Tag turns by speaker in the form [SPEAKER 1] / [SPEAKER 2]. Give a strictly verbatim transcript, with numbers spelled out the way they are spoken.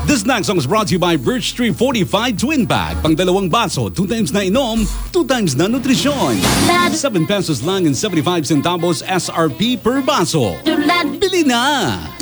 [SPEAKER 1] This next song is brought to you by Birch Tree Fortified Twin Pack. Pang dalawang baso, two times na inom, two times na nutrisyon. seven pesos lang and seventy-five centavos S R P per baso. Bili na!